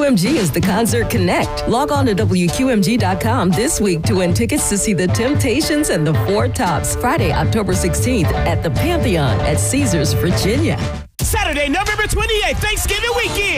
WQMG is the Concert Connect. Log on to WQMG.com this week to win tickets to see the Temptations and the Four Tops Friday, October 16th at the Pantheon at Caesars, Virginia. Saturday, November 28th, Thanksgiving weekend.